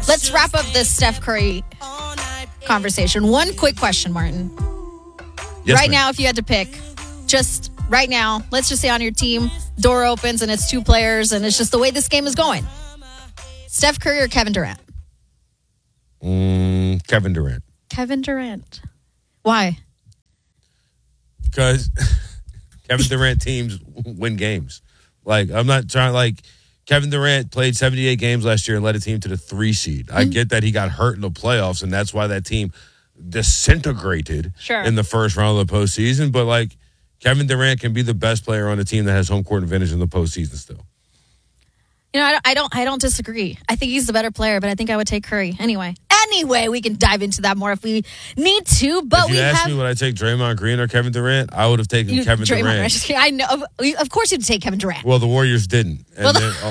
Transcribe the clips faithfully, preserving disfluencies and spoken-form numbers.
let's wrap up this Steph Curry conversation. One quick question, Martin. Yes, right ma'am. now, if you had to pick, just right now, let's just say on your team, door opens and it's two players and it's just the way this game is going. Steph Curry or Kevin Durant? Mm, Kevin Durant. Kevin Durant. Why? Because Kevin Durant teams win games. Like, I'm not trying, like, Kevin Durant played seventy-eight games last year and led a team to the three seed. Mm-hmm. I get that he got hurt in the playoffs, and that's why that team disintegrated sure. in the first round of the postseason. But, like, Kevin Durant can be the best player on a team that has home court advantage in the postseason still. You know, I don't, I don't, I don't disagree. I think he's the better player, but I think I would take Curry anyway. Anyway, we can dive into that more if we need to. But if you we asked have, me would I take Draymond Green or Kevin Durant, I would have taken you, Kevin Draymond, Durant. I know, of, of course, you'd take Kevin Durant. Well, the Warriors didn't. And well, then, oh.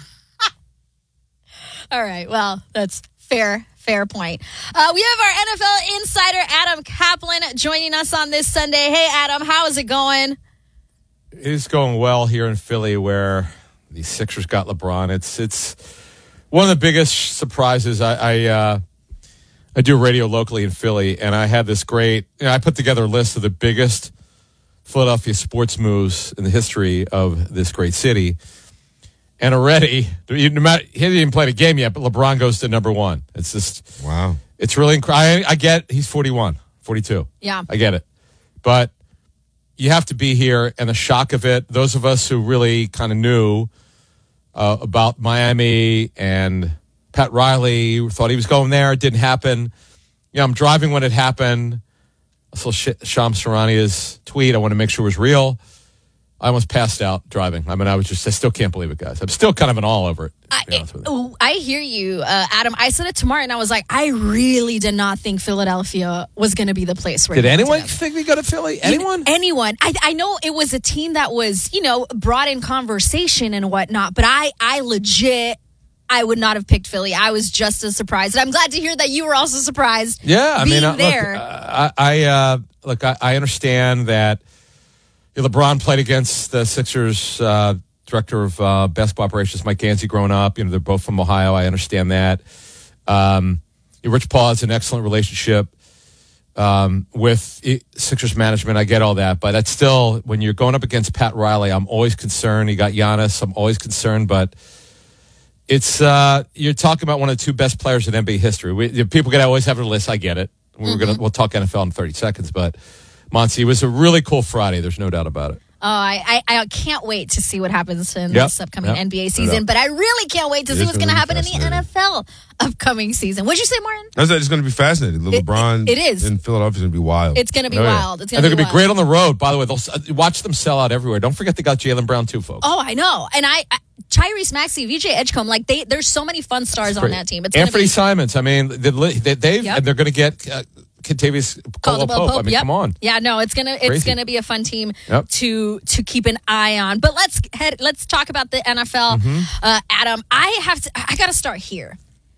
All right. Well, that's fair. Fair point. Uh, we have our N F L insider, Adam Kaplan, joining us on this Sunday. Hey, Adam, how is it going? It's going well here in Philly where the Sixers got LeBron. It's it's one of the biggest surprises. I I, uh, I do radio locally in Philly, and I had this great, you know, I put together a list of the biggest Philadelphia sports moves in the history of this great city. And already, no matter, he hasn't even played a game yet, but LeBron goes to number one. It's just, wow. It's really incredible. I, I get he's forty-one, forty-two. Yeah. I get it. But you have to be here, and the shock of it, those of us who really kind of knew uh, about Miami and Pat Riley, thought he was going there, it didn't happen. You know, I'm driving when it happened. I saw Shams Charania's tweet. I want to make sure it was real. I almost passed out driving. I mean, I was just, I still can't believe it, guys. I'm still kind of an all over it. I, oh, I hear you, uh, Adam. I said it to Martin. I was like, I really did not think Philadelphia was going to be the place where Did anyone to think we go to Philly? Anyone? Anyone. I, I know it was a team that was, you know, brought in conversation and whatnot, but I, I legit, I would not have picked Philly. I was just as surprised. And I'm glad to hear that you were also surprised. Yeah, I being mean, uh, there. look, uh, I, I uh, look, I, I understand that LeBron played against the Sixers uh, director of uh, basketball operations, Mike Gansey, growing up. You know, they're both from Ohio. I understand that. Um, Rich Paul has an excellent relationship um, with Sixers management. I get all that, but that's still, when you're going up against Pat Riley, I'm always concerned. You got Giannis. I'm always concerned, but it's uh, you're talking about one of the two best players in N B A history. We, people can always have a list. I get it. We're mm-hmm. gonna we'll talk N F L in thirty seconds, but. Monty, it was a really cool Friday. There's no doubt about it. Oh, I, I, I can't wait to see what happens in yep. this upcoming yep. N B A season. But I really can't wait to it see what's going to happen in the N F L upcoming season. What'd you say, Martin? I said it's going to be fascinating. The it, LeBron it, it is. in Philadelphia is going to be wild. It's going to be oh, wild. Yeah. It's and they're going to be wild. great on the road. By the way, they'll watch them sell out everywhere. Don't forget they got Jaylen Brown too, folks. Oh, I know. And I, I Tyrese Maxey, V J Edgecombe, like they, there's so many fun stars on that team. It's Anthony be, Simons. I mean, they, they, they've yep. and they're going to get. Uh, Kentavious Caldwell Pope. I mean, yep. come on. Yeah, no, it's gonna it's Crazy. gonna be a fun team yep. to to keep an eye on. But let's head. Let's talk about the N F L, mm-hmm. uh, Adam. I have to. I got to start here.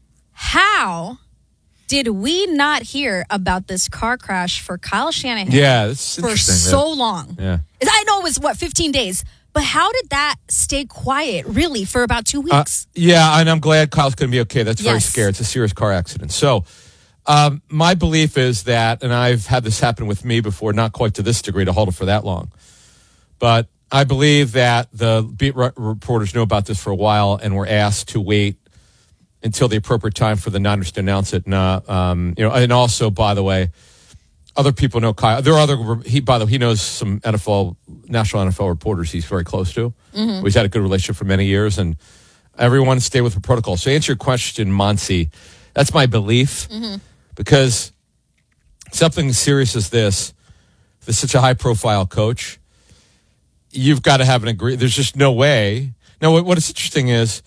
How did we not hear about this car crash for Kyle Shanahan? Yeah, it's for interesting. so long. Yeah, I know it was what fifteen days. But how did that stay quiet, really, for about two weeks? Uh, yeah, and I'm glad Kyle's going to be okay. That's very yes. scary. It's a serious car accident. So. Um, my belief is that, and I've had this happen with me before, not quite to this degree to hold it for that long, but I believe that the beat re- reporters knew about this for a while and were asked to wait until the appropriate time for the Niners to announce it. And, uh, um, you know, and also, by the way, other people know Kyle. There are other. He, by the way, he knows some N F L, national N F L reporters. He's very close to. Mm-hmm. He's had a good relationship for many years, and everyone stay with the protocol. So, to answer your question, Monty, that's my belief. Mm-hmm. Because something as serious as this, for such a high-profile coach, you've got to have an agree. There's just no way. Now, what, what is interesting is,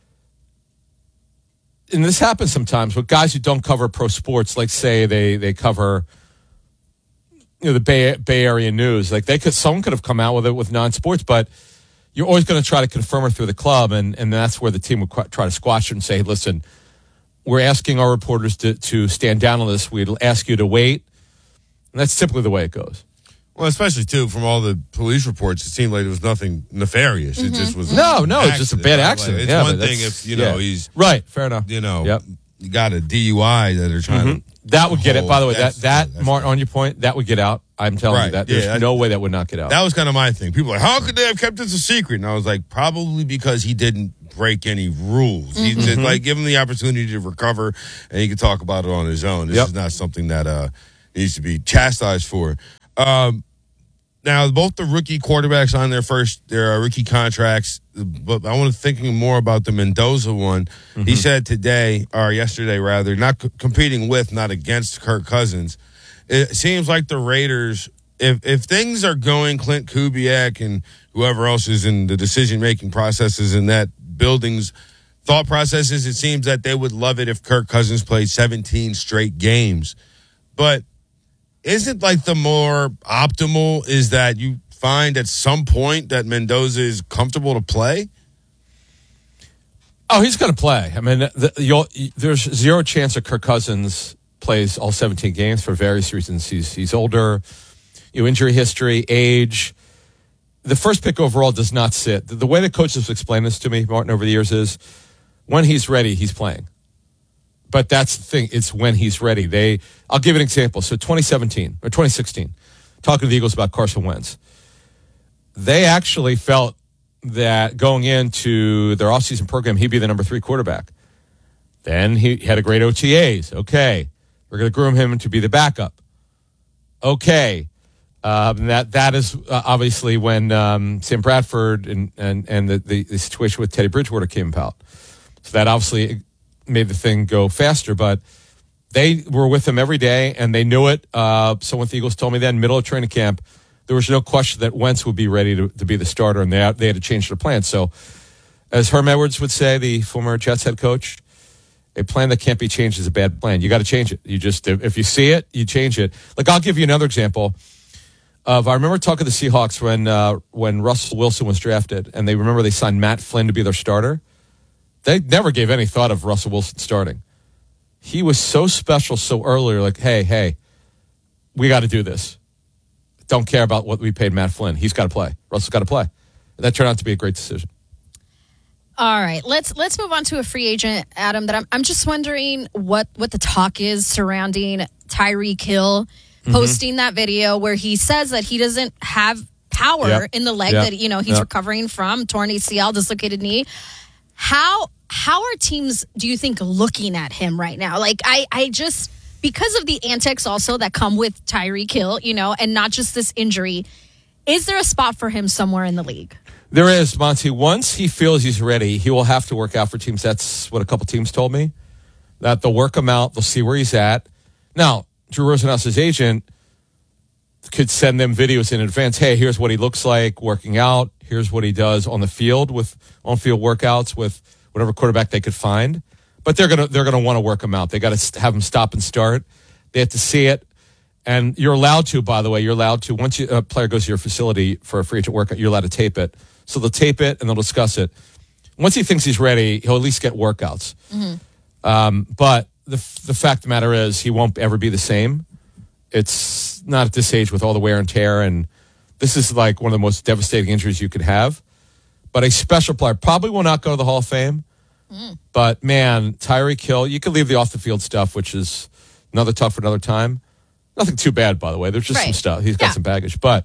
and this happens sometimes with guys who don't cover pro sports, like say they they cover, you know, the Bay Bay Area news. Like they could, someone could have come out with it with non-sports, but you're always going to try to confirm it through the club, and and that's where the team would qu- try to squash it and say, hey, listen. We're asking our reporters to, to stand down on this. We'd ask you to wait. And that's simply the way it goes. Well, especially, too, from all the police reports, it seemed like there was nothing nefarious. Mm-hmm. It just was No, no, it's just a bad right? accident. Like, it's yeah, one thing if, you know, yeah. he's... Right, fair enough. You know, yep. got a D U I that are trying Mm-hmm. to. That would get it. By the way, that, That's- that that's- Martin, on your point, that would get out. I'm telling Right, you that. yeah, There's that- no way that would not get out. That was kind of my thing. People are like, how could they have kept this a secret? And I was like, probably because he didn't break any rules. He just like give him the opportunity to recover, and he could talk about it on his own. This Yep. is not something that uh, needs to be chastised for. Um, now, both the rookie quarterbacks on their first their uh, rookie contracts, but I want to thinking more about the Mendoza one. Mm-hmm. He said today, or yesterday rather, not c- competing with, not against Kirk Cousins. It seems like the Raiders, if if things are going Clint Kubiak and whoever else is in the decision-making processes in that building's thought processes, it seems that they would love it if Kirk Cousins played seventeen straight games. But isn't like the more optimal is that you find at some point that Mendoza is comfortable to play? Oh, he's going to play. I mean, the, you'll, there's zero chance that Kirk Cousins plays all seventeen games for various reasons. He's he's older, you know, injury history, age. The first pick overall does not sit. The, the way the coaches have explained this to me, Martin, over the years is when he's ready, he's playing. But that's the thing. It's when he's ready. They. I'll give an example. So twenty seventeen or twenty sixteen, talking to the Eagles about Carson Wentz. They actually felt that going into their offseason program, he'd be the number three quarterback. Then he had a great O T As. Okay. We're going to groom him to be the backup. Okay. Um, that that is uh, obviously when um, Sam Bradford and, and, and the, the, the situation with Teddy Bridgewater came about. So that obviously made the thing go faster, but they were with him every day, and they knew it. Uh, someone at the Eagles told me that in the middle of training camp, there was no question that Wentz would be ready to, to be the starter, and they had, they had to change their plan. So, as Herm Edwards would say, the former Jets head coach, a plan that can't be changed is a bad plan. You got to change it. You just, if you see it, you change it. Like, I'll give you another example of, I remember talking to the Seahawks when uh, when Russell Wilson was drafted, and they remember they signed Matt Flynn to be their starter. They never gave any thought of Russell Wilson starting. He was so special so early, like, hey, hey, we got to do this. Don't care about what we paid Matt Flynn. He's got to play. Russell's got to play. That turned out to be a great decision. All right, let's let's move on to a free agent, Adam. That I'm I'm just wondering what what the talk is surrounding Tyreek Hill posting mm-hmm. that video where he says that he doesn't have power yep. in the leg yep. that you know he's yep. recovering from, torn A C L, dislocated knee. How how are teams, do you think, looking at him right now? Like I I just because of the antics also that come with Tyreek Hill, you know, and not just this injury, is there a spot for him somewhere in the league? There is, Monty. Once he feels he's ready, he will have to work out for teams. That's what a couple teams told me, that they'll work him out. They'll see where he's at. Now, Drew Rosenhaus's agent could send them videos in advance. Hey, here's what he looks like working out. Here's what he does on the field with on-field workouts with whatever quarterback they could find. But they're gonna they're gonna want to work him out. They got to have him stop and start. They have to see it. And you're allowed to, by the way, you're allowed to, once you, a player goes to your facility for a free agent workout, you're allowed to tape it. So they'll tape it and they'll discuss it. Once he thinks he's ready, he'll at least get workouts. Mm-hmm. Um, but the the fact of the matter is he won't ever be the same. It's not at this age with all the wear and tear, and this is like one of the most devastating injuries you could have. But a special player probably will not go to the Hall of Fame. Mm. But, man, Tyreek Hill, you could leave the off-the-field stuff, which is another talk for another time. Nothing too bad, by the way. There's just right. some stuff. He's got yeah. some baggage. But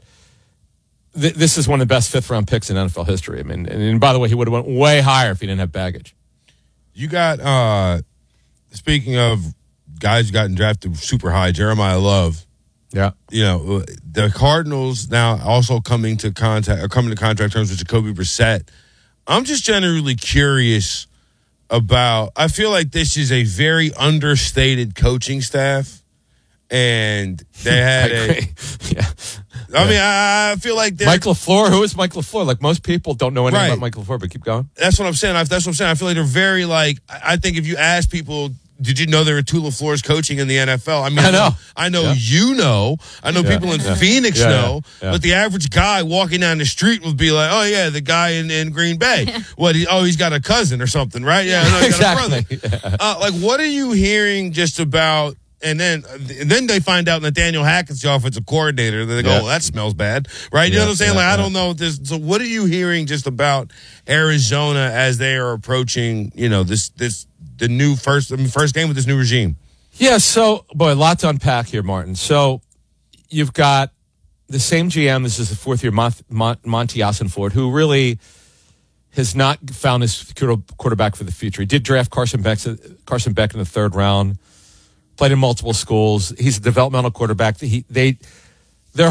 th- this is one of the best fifth-round picks in N F L history. I mean, and, and by the way, he would have went way higher if he didn't have baggage. You got, uh, speaking of guys who gotten drafted super high, Jeremiah Love. Yeah. You know, the Cardinals now also coming to contact, or coming to contract terms with Jacoby Brissett. I'm just generally curious about, I feel like this is a very understated coaching staff. And they had a, yeah. I mean, I, I feel like Mike LaFleur. Who is Mike LaFleur? Like most people don't know anything right. about Mike LaFleur, but keep going. That's what I'm saying. I, that's what I'm saying. I feel like they're very like. I think if you ask people, did you know there were two LaFleurs coaching in the N F L? I mean, I know. I know yeah. you know. I know yeah. people in yeah. Phoenix yeah. know. Yeah. But the average guy walking down the street would be like, "Oh yeah, the guy in, in Green Bay. What? He, oh, he's got a cousin or something, right? Yeah, no, he's got exactly. a brother. Uh, like, what are you hearing just about?" And then, and then they find out Nathaniel Hackett's the offensive coordinator. And they go, yeah. "Oh, that smells bad," right? You yeah, know what I'm saying? Yeah, like, yeah. I don't know this. So, what are you hearing just about Arizona as they are approaching, you know, this this the new first I mean, first game with this new regime? Yeah, so, boy, a lot to unpack here, Martin. So you've got the same G M. This is the fourth year, Mont- Mont- Monty Ossenford, who really has not found his quarterback for the future. He did draft Carson Beck, Carson Beck in the third round, played in multiple schools. He's a developmental quarterback. He, they